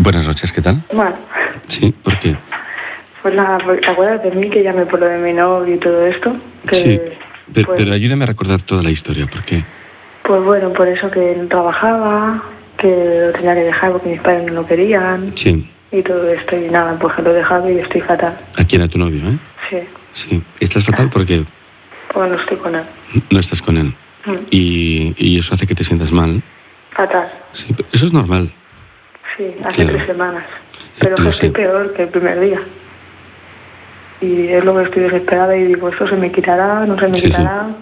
Buenas noches, ¿qué tal? Bueno, Sí, ¿por qué? pues nada, ¿te acuerdas de mí que llamé por lo de mi novio y todo esto? Que, Sí, pues, pero ayúdame a recordar toda la historia, ¿por qué? pues bueno, por eso que no trabajaba, que lo tenía que dejar porque mis padres no lo querían Sí, y todo esto. Y nada, pues que lo he dejado y estoy fatal. ¿a quién? A tu novio, ¿eh? Sí, Sí. ¿Estás fatal porque pues no estoy con él. no estás con él? Mm. Y eso hace que te sientas mal. Fatal, Sí, eso es normal. sí, hace Claro. 3 semanas. Pero Lo que estoy sé. peor que el primer día. Y es lo que estoy desesperada y digo, ¿esto se me quitará? ¿No se me Sí, sí. quitará?